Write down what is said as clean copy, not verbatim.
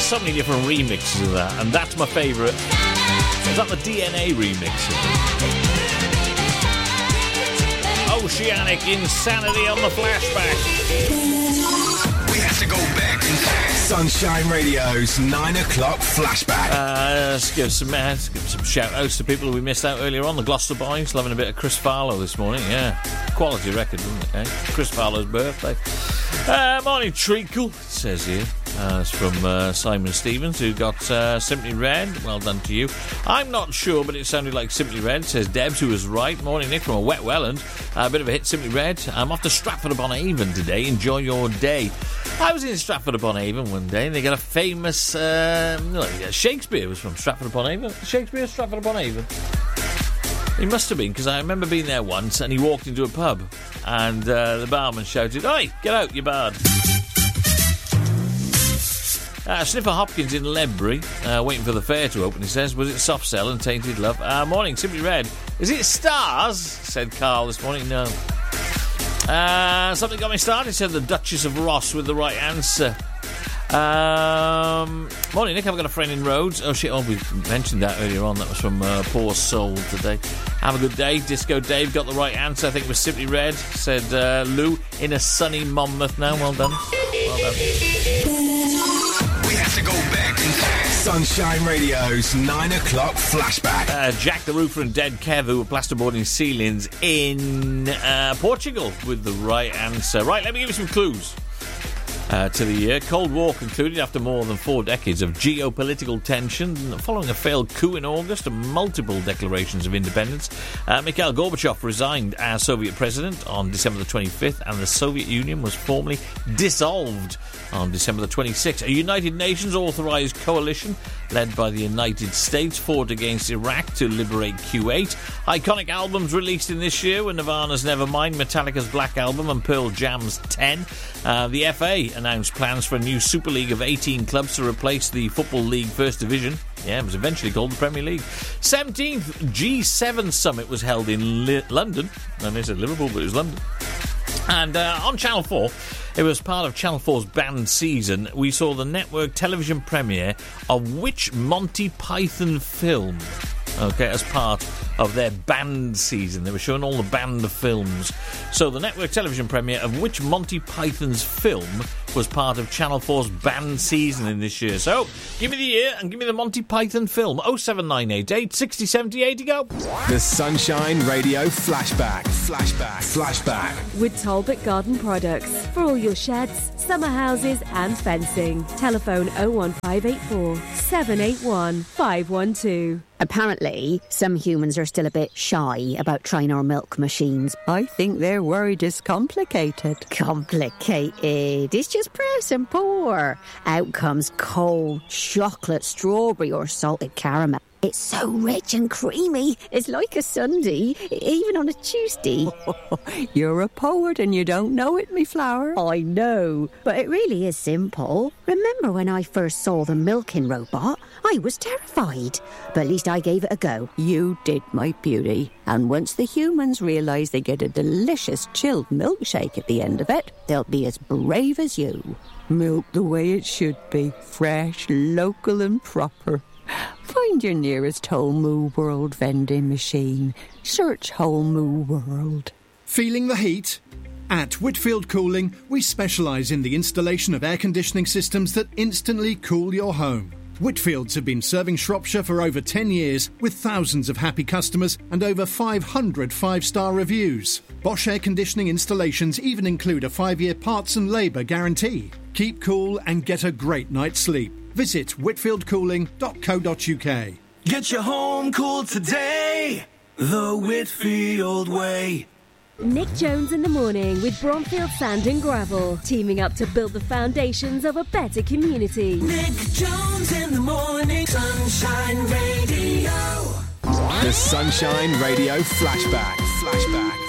so many different remixes of that, and that's my favourite. Is that the DNA remix? Oceanic Insanity on the Flashback. We have to go back in time. Sunshine Radio's 9 o'clock flashback. Let's give some shout-outs to people who we missed out earlier on. The Gloucester Boys, loving a bit of Chris Farlow this morning, yeah. Quality record, isn't it, eh? Chris Farlow's birthday. Morning, Treacle, it says here. It's from Simon Stevens, who got Simply Red. Well done to you. I'm not sure, but it sounded like Simply Red, says Debs, who was right. Morning, Nick, from a wet Welland. A bit of a hit, Simply Red. I'm off to Stratford-upon-Avon today. Enjoy your day. I was in Stratford-upon-Avon one day, and they got a famous... Shakespeare was from Stratford-upon-Avon. Shakespeare, Stratford-upon-Avon. He must have been, because I remember being there once, and he walked into a pub, and the barman shouted, "Oi, get out, you bard." Sniffer Hopkins in Ledbury, waiting for the fair to open, he says. Was it Soft Cell and Tainted Love? Morning, Simply Red. Is it Stars? Said Carl this morning. No. Something got me started, said the Duchess of Ross with the right answer. Morning, Nick. I've got a friend in Rhodes. Oh, shit. Oh, we mentioned that earlier on. That was from Poor Soul today. Have a good day. Disco Dave got the right answer. I think it was Simply Red, said Lou in a sunny Monmouth now. Well done. Well done. We have to go back in time. Sunshine Radio's 9 o'clock flashback. Jack the Roofer and Dead Kev, who were plasterboarding ceilings in Portugal with the right answer. Right, let me give you some clues. To the year. Cold War concluded after more than 4 decades of geopolitical tension following a failed coup in August and multiple declarations of independence. Mikhail Gorbachev resigned as Soviet president on December the 25th, and the Soviet Union was formally dissolved on December the 26th. A United Nations authorised coalition led by the United States fought against Iraq to liberate Kuwait. Iconic albums released in this year were Nirvana's Nevermind, Metallica's Black Album and Pearl Jam's 10. The FA announced plans for a new Super League of 18 clubs to replace the Football League First Division. Yeah, it was eventually called the Premier League. 17th G7 Summit was held in London. And they said Liverpool, but it was London. And on Channel 4, it was part of Channel 4's band season. We saw the network television premiere of which Monty Python film? Okay, as part of their band season. They were showing all the band films. So the network television premiere of which Monty Python's film was part of Channel 4's band season in this year. So, give me the year and give me the Monty Python film. 07988 60 70 80, go. The Sunshine Radio Flashback. With Talbot Garden Products. For all your sheds, summer houses and fencing. Telephone 01584 781 512. Apparently, some humans are still a bit shy about trying our milk machines. I think they're worried it's complicated. Complicated? It's just press and pour. Out comes cold chocolate, strawberry or salted caramel. It's so rich and creamy. It's like a sundae, even on a Tuesday. You're a poet and you don't know it, me flower. I know, but it really is simple. Remember when I first saw the milking robot? I was terrified, but at least I gave it a go. You did, my beauty. And once the humans realise they get a delicious chilled milkshake at the end of it, they'll be as brave as you. Milk the way it should be. Fresh, local and proper. Find your nearest Whole Moo World vending machine. Search Whole Moo World. Feeling the heat? At Whitfield Cooling, we specialise in the installation of air conditioning systems that instantly cool your home. Whitfields have been serving Shropshire for over 10 years with thousands of happy customers and over 500 5-star reviews. Bosch air conditioning installations even include a 5-year parts and labour guarantee. Keep cool and get a great night's sleep. Visit whitfieldcooling.co.uk. Get your home cool today, the Whitfield way. Nick Jones in the morning with Bromfield Sand and Gravel, teaming up to build the foundations of a better community. Nick Jones in the morning, Sunshine Radio. The Sunshine Radio Flashback.